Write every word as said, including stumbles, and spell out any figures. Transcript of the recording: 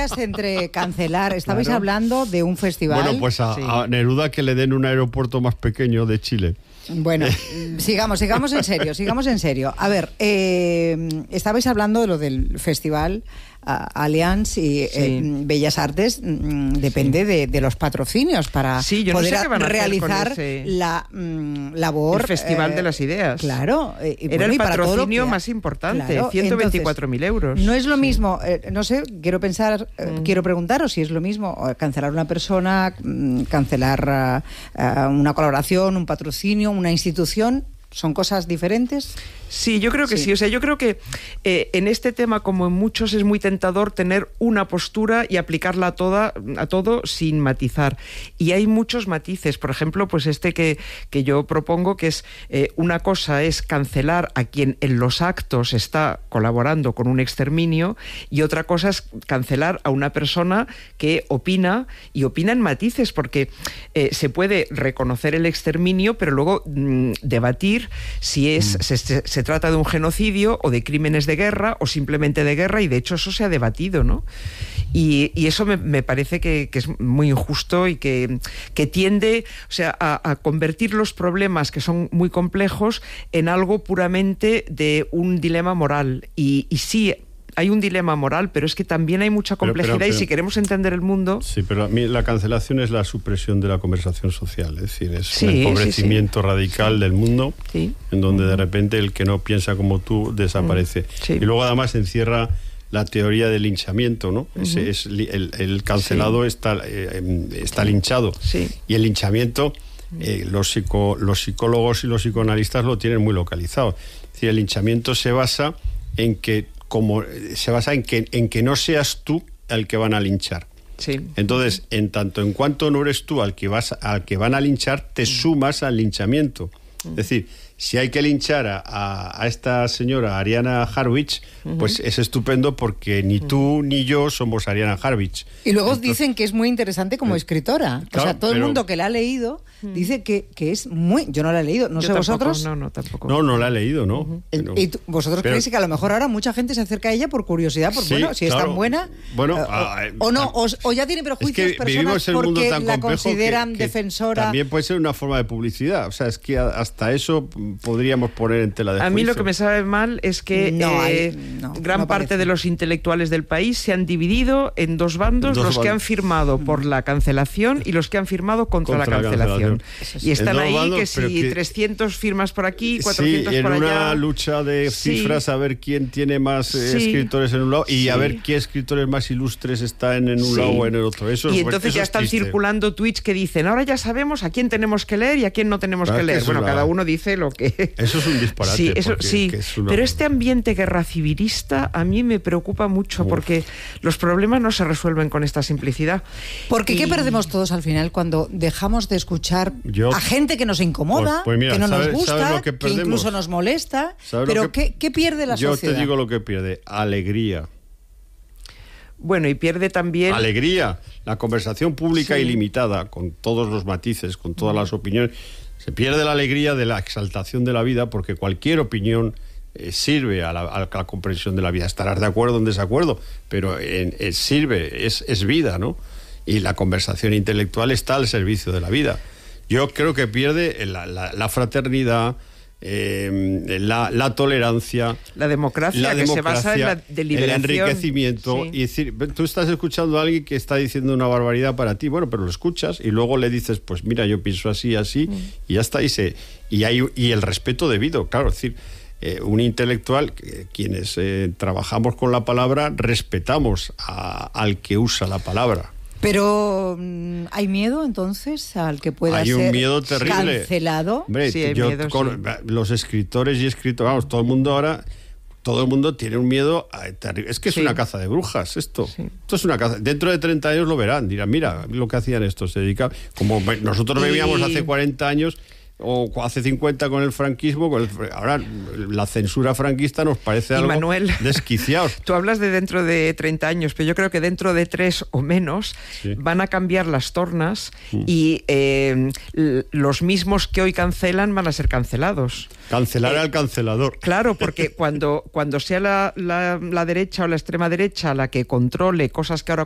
diferencias entre cancelar? Estabais Claro. hablando de un festival. Bueno, pues a, Sí. a Neruda que le den un aeropuerto más pequeño de Chile. Bueno, sigamos, sigamos en serio, sigamos en serio. A ver, eh, estabais hablando de lo del festival uh, Allianz y Sí. eh, Bellas Artes, mm, depende de, de los patrocinios para Sí, yo no poder sé qué van a hacer realizar con ese- la mm, labor. El Festival de las Ideas. Claro. eh, y Era bueno, el y para todo lo patrocinio que- más importante, Claro, ciento veinticuatro mil euros. No es lo mismo, eh, no sé, quiero pensar, eh, Mm. quiero preguntaros si es lo mismo eh, cancelar una persona, mm, cancelar ah, ah, una colaboración, un patrocinio, una institución. ¿Son cosas diferentes? Sí, yo creo que sí. Sí. O sea, yo creo que eh, en este tema, como en muchos, es muy tentador tener una postura y aplicarla a, toda, a todo sin matizar. Y hay muchos matices. Por ejemplo, pues este que, que yo propongo, que es eh, una cosa es cancelar a quien en los actos está colaborando con un exterminio, y otra cosa es cancelar a una persona que opina, y opina en matices, porque eh, se puede reconocer el exterminio, pero luego mm, debatir si es Mm. se, se, se trata de un genocidio o de crímenes de guerra o simplemente de guerra, y de hecho eso se ha debatido, ¿no? Y, y eso me, me parece que, que es muy injusto y que, que tiende, o sea, a, a convertir los problemas, que son muy complejos, en algo puramente de un dilema moral. Y, y sí, hay un dilema moral, pero es que también hay mucha Pero, complejidad, pero, pero, y si queremos entender el mundo... Sí, pero a mí la cancelación es la supresión de la conversación social, es decir, es Sí, un sí, empobrecimiento sí. radical Sí. del mundo, Sí. en donde de repente el que no piensa como tú desaparece. Sí. Y luego además encierra la teoría del linchamiento, ¿no? Ese es li- el, el cancelado Sí. está, eh, está linchado. Sí. Y el linchamiento, eh, los, psico, los psicólogos y los psicoanalistas lo tienen muy localizado. Es decir, el linchamiento se basa en que como se basa en que en que no seas tú el que van a linchar. Sí. Entonces, en tanto en cuanto no eres tú al que vas al que van a linchar, te sumas al linchamiento. Es decir, si hay que linchar a, a, a esta señora Ariana Harwich, uh-huh. pues es estupendo, porque ni tú ni yo somos Ariana Harwich. Y luego Entonces, dicen que es muy interesante como eh, escritora. claro, o sea, todo el pero- mundo que la ha leído dice que, que es muy... Yo no la he leído, no Yo sé tampoco, vosotros. No, no, tampoco. No, no la he leído, ¿no? Uh-huh. El- Pero- ¿Y tú- vosotros pero- creéis que a lo mejor ahora mucha gente se acerca a ella por curiosidad? Por, Sí, bueno, si es claro. tan buena... Bueno, eh, ah, o, o no, ah, o, o ya tiene prejuicios es que personas vivimos en un mundo porque tan la complejo consideran que, que defensora... también puede ser una forma de publicidad. O sea, es que a- hasta eso podríamos poner en tela de A mí lo juicio. que me sabe mal es que No, eh, hay- no, gran no parte parece. de los intelectuales del país se han dividido en dos bandos, Dos los que bandos. han firmado por la cancelación y los que han firmado contra, Contra la la cancelación. cancelación. Y están En dos ahí bandos, que pero si que- trescientas firmas por aquí, Sí, cuatrocientas en por allá... una lucha de Sí. cifras, a ver quién tiene más eh, Sí. escritores en un lado y a Sí. ver qué escritores más ilustres están en un Sí. lado o en el otro. Eso, y es- entonces eso ya es están triste. circulando tweets que dicen, ahora ya sabemos a quién tenemos que leer y a quién no tenemos Claro, que es que leer. eso Bueno, es la- cada uno dice lo que... Eso es un disparate. Sí, eso, porque- sí. que es una- Pero este ambiente guerra civilista a mí me preocupa mucho, Uf. porque los problemas no se resuelven con esta simplicidad. Porque ¿qué Y- perdemos todos al final cuando dejamos de escuchar Yo- a gente que nos incomoda, Pues- pues mira, que no ¿sabes- nos gusta, sabes lo que que, perdemos? incluso nos molesta? ¿Sabes lo Pero que- ¿qué, qué pierde la Yo sociedad? te digo lo que pierde: alegría. Bueno, y pierde también... Alegría. La conversación pública Sí. ilimitada, con todos los matices, con todas las opiniones. Se pierde la alegría de la exaltación de la vida, porque cualquier opinión eh, sirve a la, a la comprensión de la vida. Estarás de acuerdo o en desacuerdo, pero en- en- sirve, es, es vida, ¿no? Y la conversación intelectual está al servicio de la vida. Yo creo que pierde la, la- la fraternidad, eh, la, la tolerancia, La democracia, la que se basa en la democracia, deliberación. el enriquecimiento. Sí. Y decir, tú estás escuchando a alguien que está diciendo una barbaridad para ti, bueno, pero lo escuchas y luego le dices, pues mira, yo pienso así, así, y ya está. Y, se, y, hay, y el respeto debido, claro, es decir, eh, un intelectual, que, quienes eh, trabajamos con la palabra, respetamos a- al que usa la palabra. Pero mm, ¿hay miedo entonces al que pueda Hay un ser miedo terrible. cancelado? Hombre, Sí, hay yo miedo, con- sí. los escritores y escritores, vamos, todo el mundo ahora, todo el mundo tiene un miedo a- terrible. Es que es Sí. una caza de brujas esto. Sí. Esto es una caza. Dentro de treinta años lo verán, dirán, mira lo que hacían estos, se dedicaban. Como ve- nosotros Y- bebíamos hace cuarenta años o hace cincuenta con el franquismo, con el, ahora la censura franquista nos parece Y algo Manuel, desquiciado. Tú hablas de dentro de treinta años, pero yo creo que dentro de tres o menos Sí. van a cambiar las tornas Mm. y eh, l- los mismos que hoy cancelan van a ser cancelados. Cancelar Eh, al cancelador. Claro, porque cuando, cuando sea la, la, la derecha o la extrema derecha la que controle cosas que ahora